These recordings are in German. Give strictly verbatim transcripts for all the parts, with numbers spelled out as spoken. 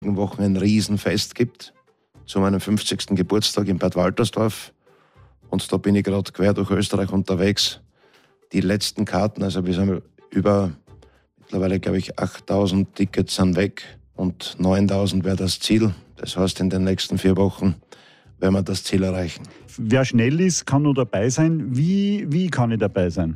Wochen ein Riesenfest gibt, zu meinem fünfzigsten Geburtstag in Bad Waltersdorf. Und da bin ich gerade quer durch Österreich unterwegs. Die letzten Karten, also wir sind über, mittlerweile glaube ich achttausend Tickets sind weg und neuntausend wäre das Ziel. Das heißt, in den nächsten vier Wochen werden wir das Ziel erreichen. Wer schnell ist, kann nur dabei sein. Wie, wie kann ich dabei sein?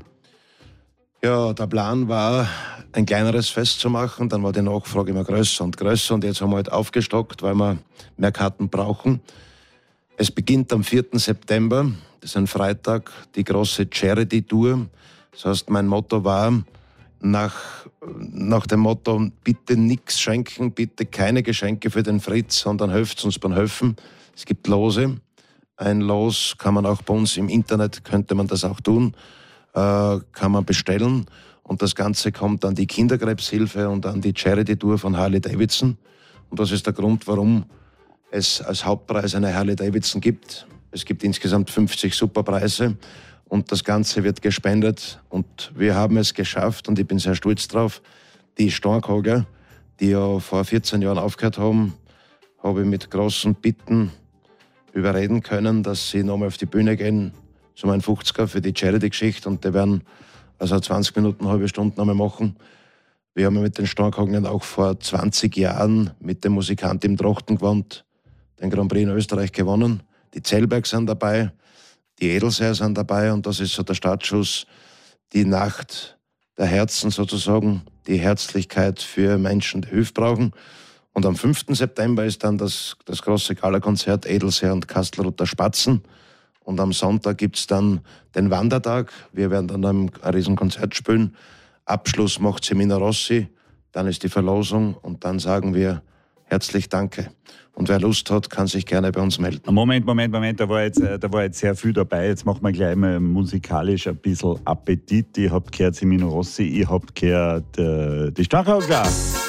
Ja, der Plan war, ein kleineres Fest zu machen. Dann war die Nachfrage immer größer und größer. Und jetzt haben wir halt aufgestockt, weil wir mehr Karten brauchen. Es beginnt am vierten September, das ist ein Freitag, die große Charity-Tour. Das heißt, mein Motto war, nach, nach dem Motto, bitte nichts schenken, bitte keine Geschenke für den Fritz, sondern helft uns beim Helfen. Es gibt Lose. Ein Los kann man auch bei uns im Internet, könnte man das auch tun, äh, kann man bestellen. Und das Ganze kommt an die Kinderkrebshilfe und an die Charity-Tour von Harley Davidson. Und das ist der Grund, warum es als Hauptpreis eine Harley Davidson gibt. Es gibt insgesamt fünfzig Superpreise und das Ganze wird gespendet. Und wir haben es geschafft, und ich bin sehr stolz drauf, die Stornkoger, die ja vor vierzehn Jahren aufgehört haben, habe ich mit großen Bitten überreden können, dass sie nochmal auf die Bühne gehen zu meinem fünfziger für die Charity-Geschichte. Und die werden also zwanzig Minuten, eine halbe Stunde nochmal machen. Wir haben mit den Stornkogern auch vor zwanzig Jahren mit dem Musikant im Trachtengewand den Grand Prix in Österreich gewonnen. Die Zellberg sind dabei, die Edelseer sind dabei und das ist so der Startschuss, die Nacht der Herzen sozusagen, die Herzlichkeit für Menschen, die Hilfe brauchen. Und am fünften September ist dann das, das große Galakonzert Edelseer und Kastelruther Spatzen. Und am Sonntag gibt es dann den Wandertag. Wir werden dann ein, ein Riesenkonzert spielen. Abschluss macht Semina Rossi, dann ist die Verlosung und dann sagen wir herzlich Danke. Und wer Lust hat, kann sich gerne bei uns melden. Moment, Moment, Moment, da war jetzt, da war jetzt sehr viel dabei. Jetzt machen wir gleich mal musikalisch ein bisschen Appetit. Ich hab gehört Semina Rossi, ich hab gehört äh, die Stornkoger.